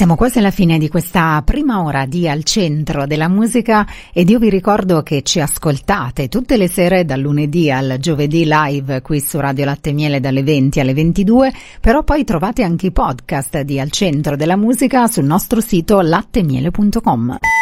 Siamo quasi alla fine di questa prima ora di Al Centro della Musica ed io vi ricordo che ci ascoltate tutte le sere dal lunedì al giovedì live qui su Radio Latte e Miele dalle 20 alle 22, però poi trovate anche i podcast di Al Centro della Musica sul nostro sito lattemiele.com.